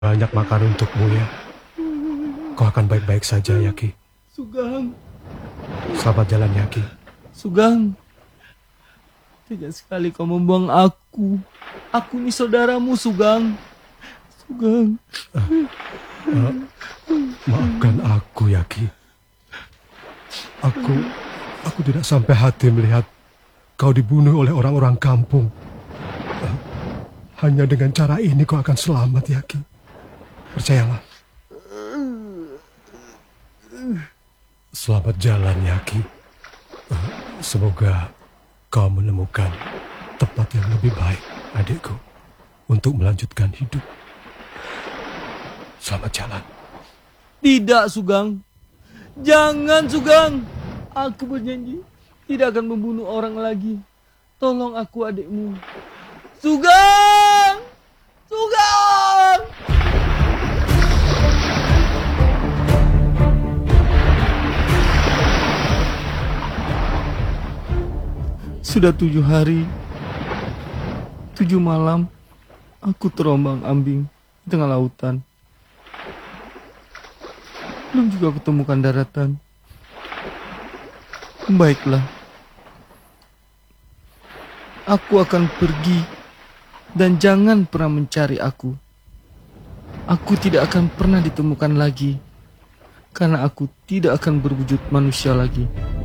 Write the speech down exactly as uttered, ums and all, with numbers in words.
banyak makan untukmu ya. Kau akan baik-baik saja, Yaki. Sugeng. Selamat jalan, Yaki. Sugeng. Tega sekali kau membuang aku. Aku ini saudaramu, Sugeng. Sugeng. Uh, uh, maafkan aku, Yaki. Aku, aku tidak sampai hati melihat kau dibunuh oleh orang-orang kampung. Uh, hanya dengan cara ini kau akan selamat, Yaki. Percayalah. Selamat jalan, Yaki. Uh, semoga kau menemukan tempat yang lebih baik, adikku, untuk melanjutkan hidup. Selamat jalan. Tidak, Sugeng. Jangan, Sugeng. Aku berjanji tidak akan membunuh orang lagi. Tolong aku, adikmu. Sugeng! Sugeng! Sudah tujuh hari, tujuh malam, aku terombang-ambing di tengah lautan. Belum juga kutemukan daratan. Baiklah, aku akan pergi dan jangan pernah mencari aku. Aku tidak akan pernah ditemukan lagi karena aku tidak akan berwujud manusia lagi.